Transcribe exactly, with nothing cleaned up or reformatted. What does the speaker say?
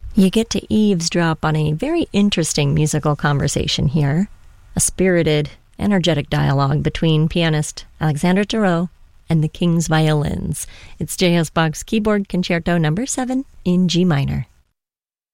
You get to eavesdrop on a very interesting musical conversation here. A spirited, energetic dialogue between pianist Alexandre Tarot and the King's Violins. It's J S. Bach's Keyboard Concerto number seven in G minor.